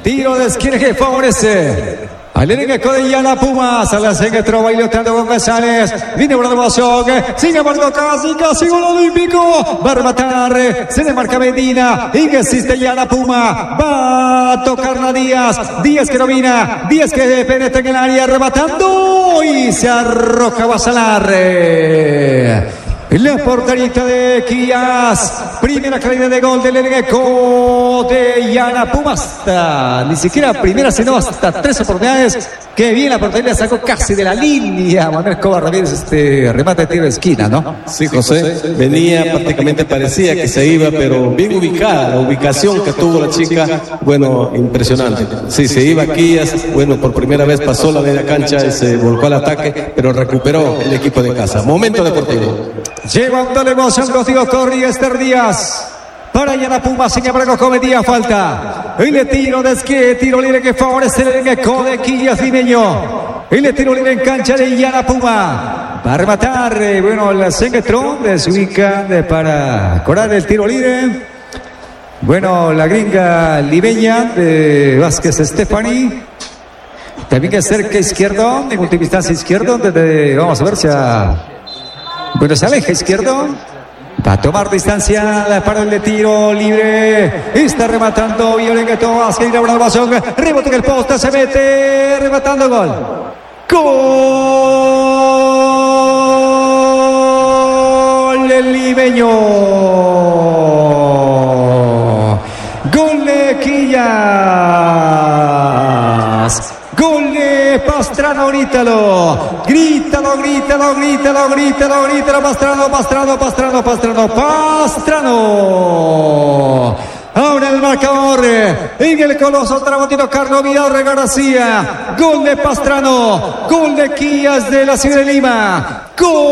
Tiro de esquina que favorece al elenco de Yana Pumas. A la se trova bailoteando con González. Viene por la emoción. Sin embargo, casi gol olímpico. Va a rematar. Se le marca Medina. Y que existe Yana Puma. Va a tocarla Díaz. Díaz que domina. Díaz que penetra en el área. Rematando. Y se arroja Basalar. La porterita de Quillas. Primera calidad de gol del elenco de Yana Pumas. Ni siquiera primera, sino hasta 3 oportunidades. Que bien la portería sacó casi de la línea. Manuel Escobar Ramírez, remate de tiro de esquina, ¿no? Sí, José. Venía prácticamente, parecía que se iba, pero bien ubicada. La ubicación que tuvo la chica, bueno, impresionante. Sí, se iba Quillas. Bueno, por primera vez pasó la media cancha, se volcó al ataque, pero recuperó el equipo de casa. Momento deportivo. Llevándole emoción contigo, corría Esther Díaz. Para Yana Puma, sin embargo, cometía falta. Y le tiro de esquina, tiro libre que favorece el elenco de Quillas Limeño. Y le tiro libre en cancha de Yana Puma. Va a rematar, bueno, el Sengetron se ubica para cobrar el tiro libre. Bueno, la gringa limeña de Vázquez Estefani. También que cerca izquierdo, en última instancia izquierdo, desde, vamos a ver si bueno, se aleja izquierdo. Va a tomar distancia para el de tiro libre. Está rematando Violengueto Vázquez. Rebote en el poste. Se mete. Rematando gol. Gol del limeño. Gol de Quillas. Gol de Pastrano, grítalo. Pastrano. Ahora el marcador en el coloso Tramontino Carlos Vidal García. Gol de Pastrano. Gol de Quillas de la ciudad de Lima. Gol.